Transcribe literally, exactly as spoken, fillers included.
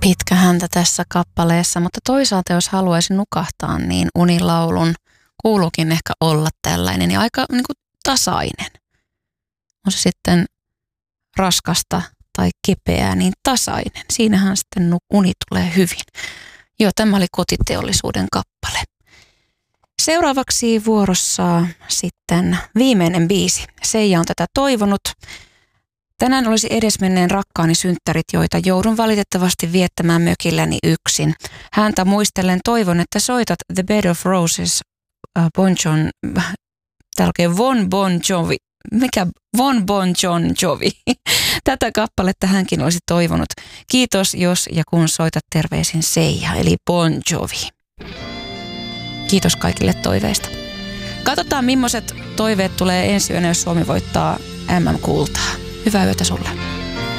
pitkä häntä tässä kappaleessa, mutta toisaalta jos haluaisi nukahtaa, niin unilaulun kuuluukin ehkä olla tällainen ja aika niin kuin tasainen. On se sitten raskasta tai kepeää, niin tasainen. Siinähän sitten uni tulee hyvin. Joo, tämä oli Kotiteollisuuden kappale. Seuraavaksi vuorossa sitten viimeinen biisi. Seija on tätä toivonut. Tänään olisi edesmenneen rakkaani synttärit, joita joudun valitettavasti viettämään mökilläni yksin. Häntä muistellen toivon, että soitat The Bed of Roses, uh, Bon John, täällä lukee Von Bon Jovi. Mikä? Von Bon John Jovi. Tätä kappaletta hänkin olisi toivonut. Kiitos jos ja kun soitat, terveisin Seija, eli Bon Jovi. Kiitos kaikille toiveista. Katsotaan, millaiset toiveet tulee ensi yönä, jos Suomi voittaa M M-kultaa. Hyvää yötä sulle.